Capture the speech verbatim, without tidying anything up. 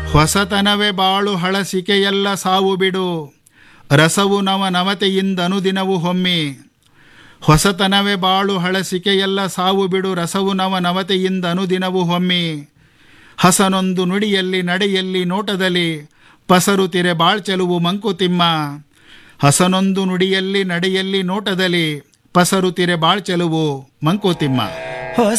ಹೊಸತನವೇ ಬಾಳು ಹಳಸಿಕೆಯೆಲ್ಲ ಸಾವು ಬಿಡು, ರಸವು ನವ ನವತೆಯಿಂದನುದಿನವು ಹೊಮ್ಮಿ. ಹೊಸತನವೇ ಬಾಳು ಹಳಸಿಕೆಯೆಲ್ಲ ಸಾವು ಬಿಡು, ರಸವು ನವ ನವತೆಯಿಂದನುದಿನವು ಹೊಮ್ಮಿ. ಹಸನೊಂದು ನುಡಿಯಲ್ಲಿ ನಡೆಯಲ್ಲಿ ನೋಟದಲ್ಲಿ, ಪಸರುತಿರೆ ಬಾಳ್ಚೆಲುವು ಮಂಕುತಿಮ್ಮ. ಹಸನೊಂದು ನುಡಿಯಲ್ಲಿ ನಡೆಯಲ್ಲಿ ನೋಟದಲ್ಲಿ, ಪಸರುತಿರೆ ಬಾಳ್ಚೆಲುವು ಮಂಕುತಿಮ್ಮ.